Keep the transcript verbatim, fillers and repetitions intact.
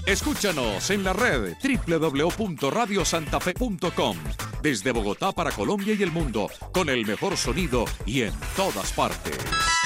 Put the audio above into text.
Escúchanos en la red doble u doble u doble u punto radio santa fe punto com. Desde Bogotá para Colombia y el mundo, con el mejor sonido y en todas partes.